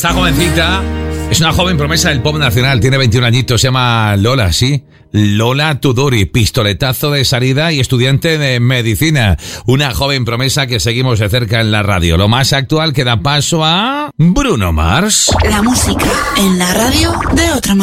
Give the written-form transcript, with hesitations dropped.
Esta jovencita es una joven promesa del pop nacional, tiene 21 añitos, se llama Lola, ¿sí? Lola Tudori, pistoletazo de salida y estudiante de medicina. Una joven promesa que seguimos de cerca en la radio. Lo más actual que da paso a Bruno Mars. La música en la radio de otra manera.